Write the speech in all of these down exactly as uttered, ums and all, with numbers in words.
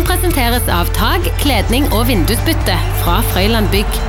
Podden presenteres av tag, kledning og vindusbytte fra Frøyland Bygg.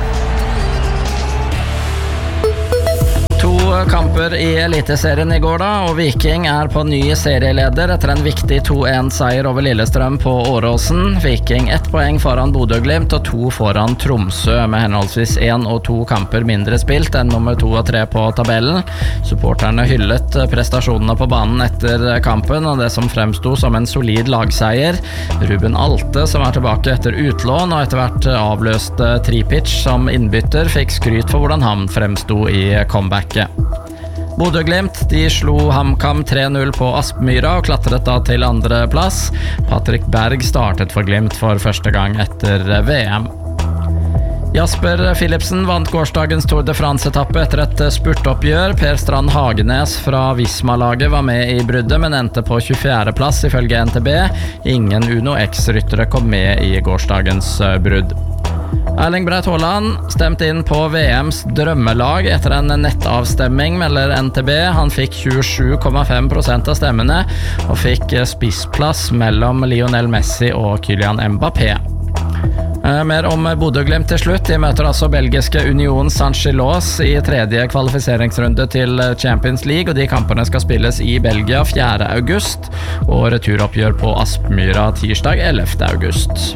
To kamper i Eliteserien i går da, og Viking er på ny serieleder etter en viktig to en seier over Lillestrøm på Åråsen. Viking ett poeng foran Bodø/Glimt og to foran Tromsø, med henholdsvis en og to kamper mindre spilt enn nummer to og tre på tabellen. Supporterne hyllet prestasjonene på banen etter kampen, og det som fremsto som en solid lagseier. Ruben Alte, som er tilbake etter utlån og etter hvert avløste Tripic som innbytter, fikk skryt for hvordan han fremsto i comeback. Bodø/Glimt, de slo HamKam tre null på Aspmyra og klatret da til andre plass. Patrick Berg startet for Glimt for første gang etter V M. Jasper Philipsen vant gårsdagens Tour de France-etappe etter et spurtoppgjør. Per Strand Hagenes fra Visma-laget var med i bruddet, men endte på tjuefjerde plass ifølge N T B. Ingen Uno X-ryttere kom med i gårsdagens brudd. Erling Braut Haaland stemte inn på V M's drømmelag etter en nettavstemming, melder N T B. Han fikk tjuesju komma fem prosent av stemmene og fikk spissplass mellom Lionel Messi og Kylian Mbappé. Mer om Bodø/Glimt til slutt. De møter altså belgiske Union Saint-Gilloise i tredje kvalifiseringsrunde til Champions League, og de kampene skal spilles i Belgia fjerde august, og returoppgjør på Aspmyra tirsdag ellevte august.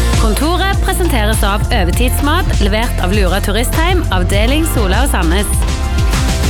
Kontoret presenteres av Øvetidsmat, levert av Lura Turistheim, avdeling Sola og Sandnes.